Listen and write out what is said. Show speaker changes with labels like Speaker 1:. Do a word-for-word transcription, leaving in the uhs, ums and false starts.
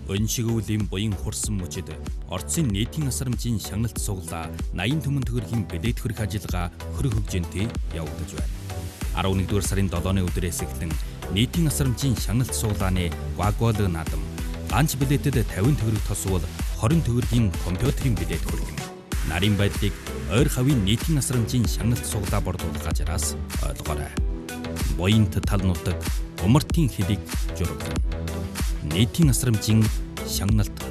Speaker 1: Өншигүүлийн буян хурсан мөчид Орцын нийтийн асрамжийн шагналт суглаа наян төмөн төгрөгийн бэлээд хөрөх ажиллагаа хөрөх хөгжинтэй явагдаж байна. арван нэгдүгээр сарын долооны өдрөөс эхлэн нийтийн асрамжийн шагналт суглааны вагвал наадам ганц бэлээтэд тавин төгрөг тосвол хорин төгрөгийн компьютерийн бэлээд хөргөн. Нарийн байдлыг ойр хавийн нийтийн асрамжийн шагналт суглаа борлуулах ажраас ойлгоорой. Буянт тал нутаг умартын хэлийг жургана. Нийтийн асрамжийн шагналт